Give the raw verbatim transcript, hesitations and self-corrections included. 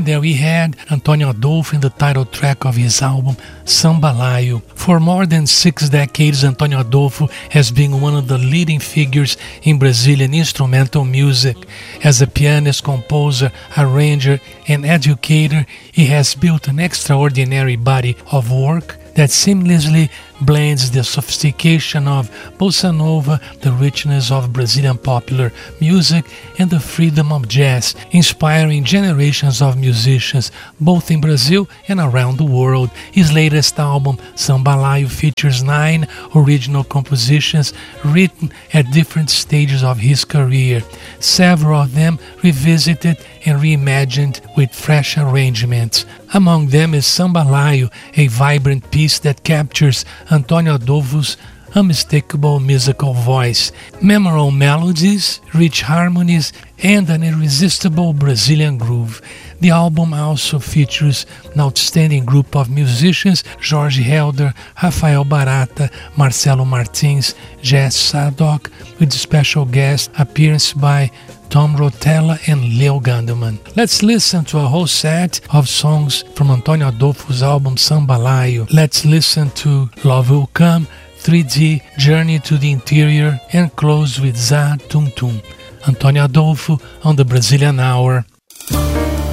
And there we had Antônio Adolfo in the title track of his album Sambalayo. For more than six decades, Antônio Adolfo has been one of the leading figures in Brazilian instrumental music. As a pianist, composer, arranger, and educator, he has built an extraordinary body of work that seamlessly blends the sophistication of bossa nova, the richness of Brazilian popular music, and the freedom of jazz, inspiring generations of musicians both in Brazil and around the world. His latest album, Sambalayo, features nine original compositions written at different stages of his career, several of them revisited and reimagined with fresh arrangements. Among them is Sambalayo, a vibrant piece that captures Antônio Adolfo's unmistakable musical voice, memorable melodies, rich harmonies, and an irresistible Brazilian groove. The album also features an outstanding group of musicians: Jorge Helder, Rafael Barata, Marcelo Martins, Jess Sadok, with special guest appearance by Tom Rotella and Leo Gandelman. Let's listen to a whole set of songs from Antônio Adolfo's album Sambalayo. Let's listen to Love Will Come, three D, Journey to the Interior, and close with Za Tum Tum. Antônio Adolfo on the Brazilian Hour.